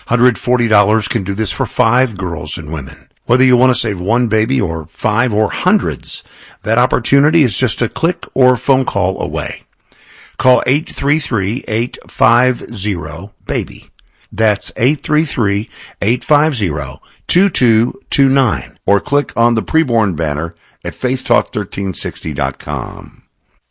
$140 can do this for 5 girls and women. Whether you want to save one baby or 5 or hundreds, that opportunity is just a click or phone call away. Call 833-850-BABY. That's 833-850-2229. Or click on the preborn banner at facetalk1360.com.